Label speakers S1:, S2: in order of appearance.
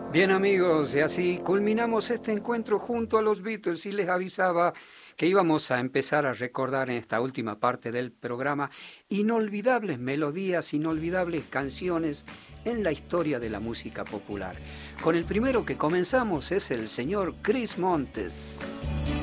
S1: Bien amigos, y así culminamos este encuentro junto a los Beatles y les avisaba que íbamos a empezar a recordar en esta última parte del programa inolvidables melodías, inolvidables canciones en la historia de la música popular. Con el primero que comenzamos es el señor Chris Montes.